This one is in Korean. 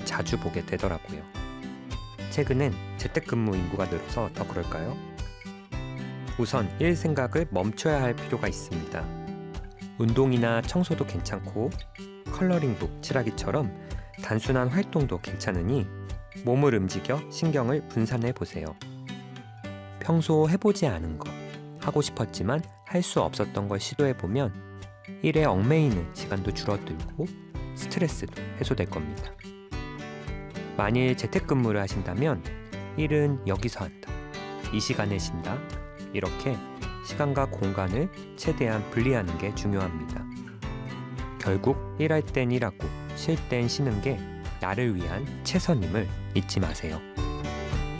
자주 보게 되더라고요. 최근엔 재택근무 인구가 늘어서 더 그럴까요? 우선 일 생각을 멈춰야 할 필요가 있습니다. 운동이나 청소도 괜찮고 컬러링북, 칠하기처럼 단순한 활동도 괜찮으니 몸을 움직여 신경을 분산해 보세요. 평소 해보지 않은 것, 하고 싶었지만 할 수 없었던 걸 시도해보면 일에 얽매이는 시간도 줄어들고 스트레스도 해소될 겁니다. 만일 재택근무를 하신다면 일은 여기서 한다, 이 시간에 쉰다, 이렇게 시간과 공간을 최대한 분리하는 게 중요합니다. 결국 일할 땐 일하고 쉴 땐 쉬는 게 나를 위한 최선임을 잊지 마세요.